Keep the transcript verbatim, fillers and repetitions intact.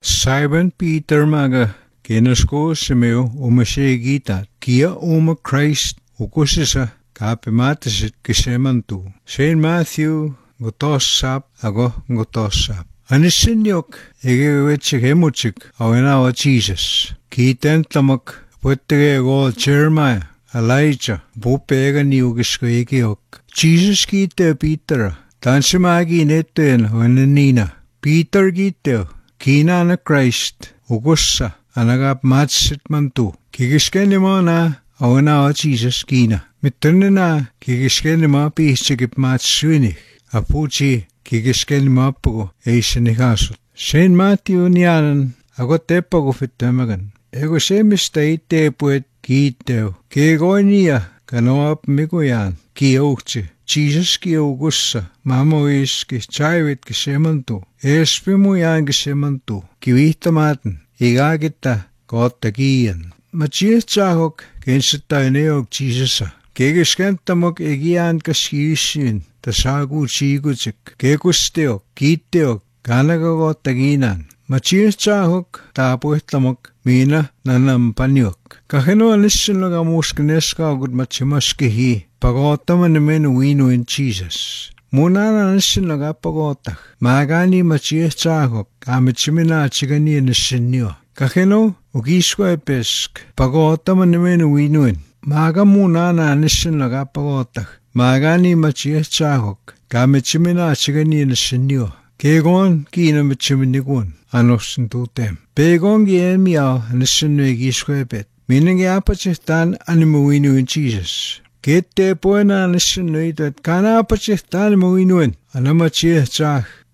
Simon Peter maga kenasko semeo umashegitat kia uma Christ ukusisa kapimatasit kisemantu. Saint Matthew ngotosap ago ngotosap. Anisinyok egewetsik emutsik awenawa Jesus. Kiten tamak pwetege go Jeremiah, Elijah, bupega niugisko egeok. Jesus kite Peter, tansimagi neten wananina. Peter kite, kina na Christ, ugussa, anagap matsit mantu. Kikiskeni mo na awenawa Jesus kina. Mitene na kikiskeni mo pichikip matswinik. Apuchi kikiskeni mo apugo eisenihasut. Saint Matthew nianan ako tepago fitamagan. Ego se mistay tepuet kiteo. Kegoinia kanoap miguyan. Kiokche. Jesus kiogussa. Mamois ki chaiwit kisemantu. Espimuyan kisemantu. Kiwihtamaten. Igagita kotta kiyan. Machies chahok kensitaneog Jesusa. Kegiskentamok egian kaskishin. Tasagu chigutsik. Kekusteok. Kiteok. Kanagago taginan. Machies chahok tapuihtamok mina nanampanyok. Kaheno anissin laga muskineska agud machimaskihi. Pagotama namen wino in Jesus. Munana anissin laga pagotah. Magani machies chahok. Kamichimina chigani anissinyo. Kaheno ugiswa epesk. Pagotama namen wino in. Maga munana anissin laga pagotah. Magani machies chahok. Kamichimina chigani anissinyo. Kegon kina michiminikun. Anosin tutem. Pegon gien miao anissinwe giswebet. Minenge apachihtan animuinu in Jesus. Kete poena anissinwe that kana apachihtan animuinuin. Anamachih chah